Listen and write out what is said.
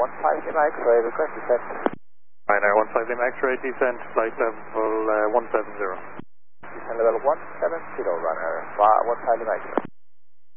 15 Lima X-ray, request descent. Ryanair 15 Lima X-ray, descent, flight level 170. Descent level 170, Ryanair 15 Lima X-ray.